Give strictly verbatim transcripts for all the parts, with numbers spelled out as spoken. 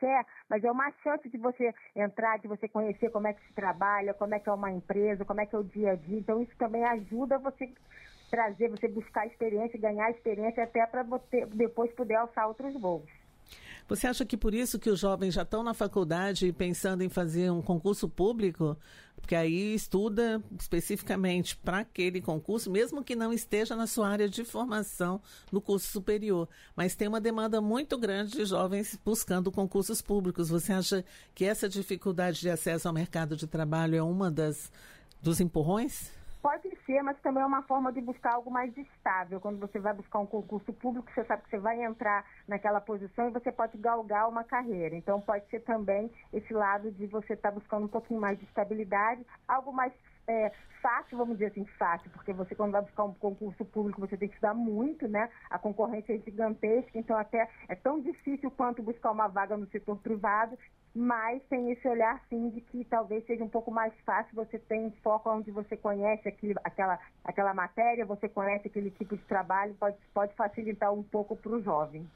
quer, mas é uma chance de você entrar, de você conhecer como é que se trabalha, como é que é uma empresa, como é que é o dia a dia. Então isso também ajuda você trazer, você buscar experiência, ganhar experiência até para você depois poder alçar outros voos. Você acha que por isso que os jovens já estão na faculdade pensando em fazer um concurso público? Porque aí estuda especificamente para aquele concurso, mesmo que não esteja na sua área de formação no curso superior. Mas tem uma demanda muito grande de jovens buscando concursos públicos. Você acha que essa dificuldade de acesso ao mercado de trabalho é uma das dos empurrões? Pode ser, mas também é uma forma de buscar algo mais estável. Quando você vai buscar um concurso público, você sabe que você vai entrar naquela posição e você pode galgar uma carreira. Então pode ser também esse lado de você estar tá buscando um pouquinho mais de estabilidade, algo mais é, fácil, vamos dizer assim, fácil, porque você quando vai buscar um concurso público você tem que estudar muito, né? A concorrência é gigantesca, então até é tão difícil quanto buscar uma vaga no setor privado. Mas tem esse olhar, sim, de que talvez seja um pouco mais fácil, você tem foco onde você conhece aquilo, aquela, aquela matéria, você conhece aquele tipo de trabalho, pode, pode facilitar um pouco para o jovem.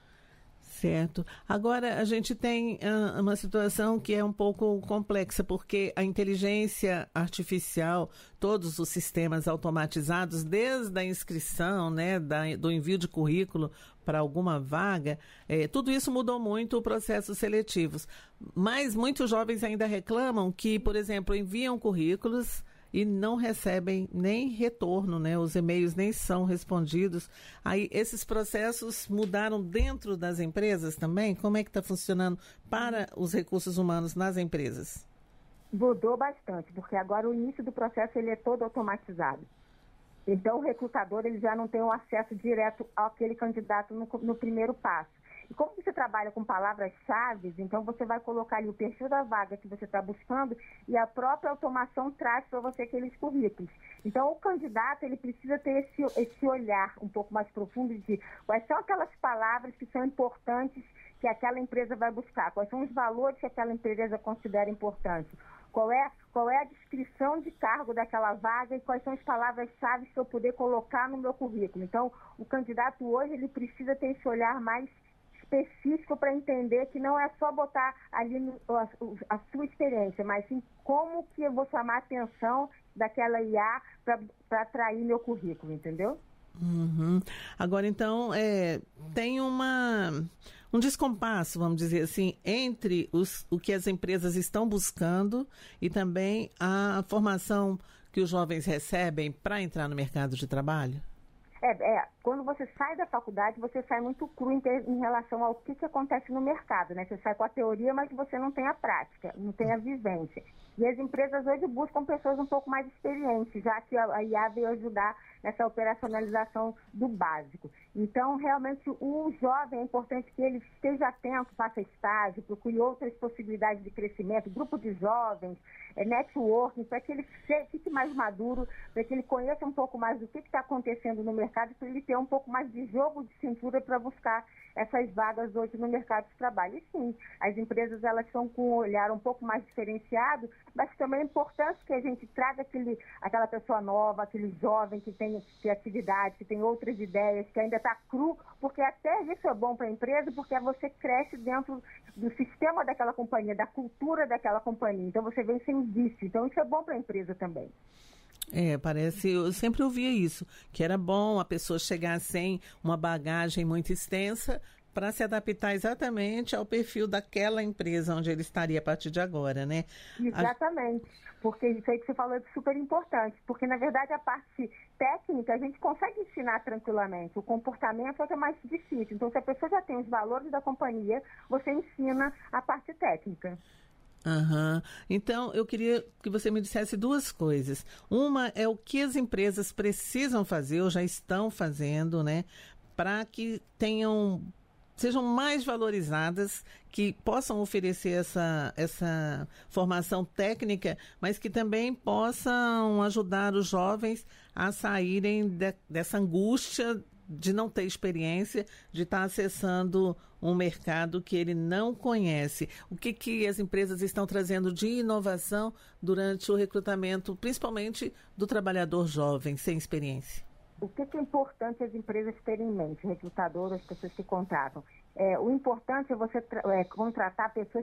Certo. Agora, a gente tem uh, uma situação que é um pouco complexa, porque a inteligência artificial, todos os sistemas automatizados, desde a inscrição, né, da, do envio de currículo para alguma vaga, eh, tudo isso mudou muito o processo seletivos. Mas muitos jovens ainda reclamam que, por exemplo, enviam currículos e não recebem nem retorno, né? Os e-mails nem são respondidos. Aí esses processos mudaram dentro das empresas também? Como é que está funcionando para os recursos humanos nas empresas? Mudou bastante, porque agora o início do processo ele é todo automatizado. Então o recrutador ele já não tem o acesso direto àquele candidato no, no primeiro passo. E como você trabalha com palavras-chave, então você vai colocar ali o perfil da vaga que você está buscando e a própria automação traz para você aqueles currículos. Então o candidato ele precisa ter esse, esse olhar um pouco mais profundo de quais são aquelas palavras que são importantes que aquela empresa vai buscar, quais são os valores que aquela empresa considera importantes, qual é, qual é a descrição de cargo daquela vaga e quais são as palavras-chave que eu poder colocar no meu currículo. Então o candidato hoje ele precisa ter esse olhar mais específico para entender que não é só botar ali no, a, a sua experiência, mas sim como que eu vou chamar a atenção daquela I A para atrair meu currículo, entendeu? Uhum. Agora, então, é, tem uma, um descompasso, vamos dizer assim, entre os, o que as empresas estão buscando e também a formação que os jovens recebem para entrar no mercado de trabalho? É, é, quando você sai da faculdade, você sai muito cru em, ter, em relação ao que, que acontece no mercado, né? Você sai com a teoria, mas você não tem a prática, não tem a vivência. E as empresas hoje buscam pessoas um pouco mais experientes, já que a I A veio ajudar nessa operacionalização do básico. Então, realmente, o jovem é importante que ele esteja atento, faça estágio, procure outras possibilidades de crescimento, grupo de jovens, é, networking, para que ele fique mais maduro, para que ele conheça um pouco mais do que está acontecendo no mercado, para ele ter um pouco mais de jogo de cintura para buscar essas vagas hoje no mercado de trabalho. E sim, as empresas elas estão com um olhar um pouco mais diferenciado, mas também é importante que a gente traga aquele, aquela pessoa nova, aquele jovem que tem criatividade, que tem outras ideias, que ainda está cru, porque até isso é bom para a empresa, porque você cresce dentro do sistema daquela companhia, da cultura daquela companhia. Então você vem sem vício. Então isso é bom para a empresa também. É, parece, eu sempre ouvia isso, que era bom a pessoa chegar sem uma bagagem muito extensa para se adaptar exatamente ao perfil daquela empresa onde ele estaria a partir de agora, né? Exatamente, a... porque isso aí que você falou é super importante, porque na verdade a parte técnica a gente consegue ensinar tranquilamente, o comportamento é que é mais difícil, então se a pessoa já tem os valores da companhia, você ensina a parte técnica. Uhum. Então, eu queria que você me dissesse duas coisas. Uma é o que as empresas precisam fazer, ou já estão fazendo, né, para que tenham, sejam mais valorizadas, que possam oferecer essa, essa formação técnica, mas que também possam ajudar os jovens a saírem de, dessa angústia de não ter experiência, de estar acessando um mercado que ele não conhece. O que, que as empresas estão trazendo de inovação durante o recrutamento, principalmente do trabalhador jovem, sem experiência? O que, que é importante as empresas terem em mente, o recrutador, as pessoas que contratam? É, o importante é você tra- é, contratar pessoas